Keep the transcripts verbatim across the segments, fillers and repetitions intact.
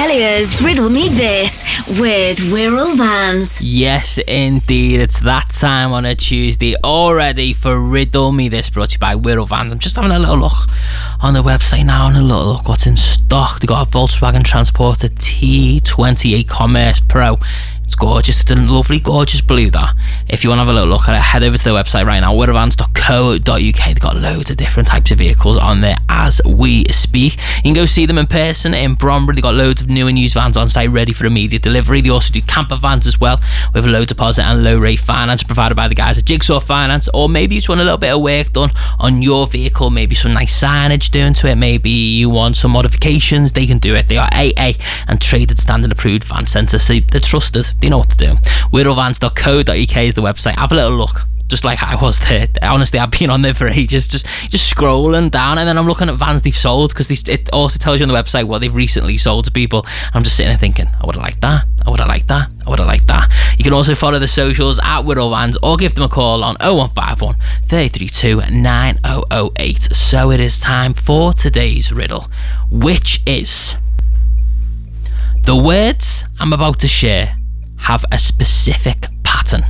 Australia's Riddle Me This with Wirral Vans. Yes, indeed. It's that time on a Tuesday already for Riddle Me This, brought to you by Wirral Vans. I'm just having a little look on the website now and a little look what's in stock. They got a Volkswagen Transporter T twenty-eight Commerce Pro. It's gorgeous. It's a lovely, gorgeous blue, that. If you want to have a little look at it, head over to their website right now, wirral vans dot co dot uk. They've got loads of different types of vehicles on there as we speak. You can go see them in person in Brombury. They've got loads of new and used vans on site ready for immediate delivery. They also do camper vans as well, with low deposit and low rate finance provided by the guys at Jigsaw Finance. Or maybe you just want a little bit of work done on your vehicle, maybe some nice signage doing to it, maybe you want some modifications, they can do it. They are A A and traded standard approved van centre, so they're trusted. They know what to do. wirral vans dot co dot uk is the website. Have a little look, just like I was there. Honestly, I've been on there for ages, just just scrolling down, and then I'm looking at vans they've sold, because it also tells you on the website what they've recently sold to people. I'm just sitting there thinking, I would have liked that, I would have liked that, I would have liked that. You can also follow the socials at Wirral Vans, or give them a call on oh one five one, three three two, nine oh oh eight. So it is time for today's riddle, which is: the words I'm about to share have a specific pattern.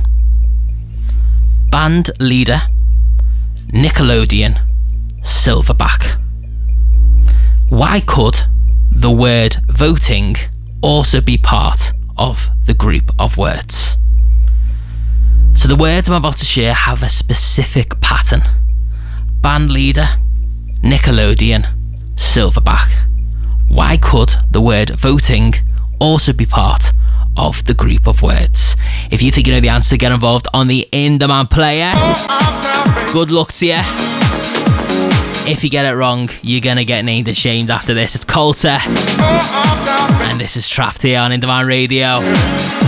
Band leader, Nickelodeon, Silverback. Why could the word voting also be part of the group of words? So the words I'm about to share have a specific pattern. Band leader, Nickelodeon, Silverback. Why could the word voting also be part of the group of words? If you think you know the answer, get involved on the In-Demand player. Good luck to you. If you get it wrong, you're gonna get named and shamed after this. It's Coulter, and this is Trapped here on In-Demand Radio.